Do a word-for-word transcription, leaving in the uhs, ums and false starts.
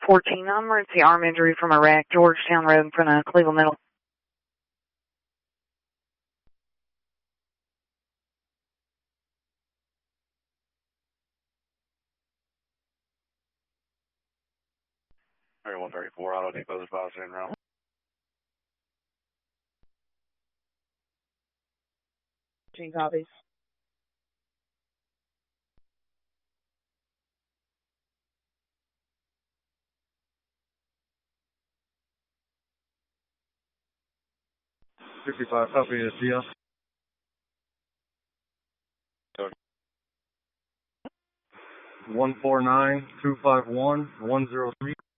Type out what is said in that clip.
fourteen on emergency arm injury from Iraq, Georgetown Road in front of Cleveland Middle. Area one thirty-four, Auto Depot is about to route. Gene copies. fifty-five, copy is D F. one four nine, two five one, one zero three.